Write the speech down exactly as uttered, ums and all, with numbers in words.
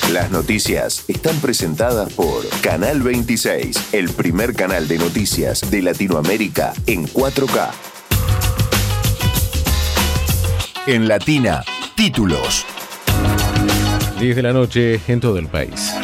Las noticias están presentadas por Canal veintiséis, el primer canal de noticias de Latinoamérica en cuatro K. En Latina, títulos. diez de la noche en todo el país.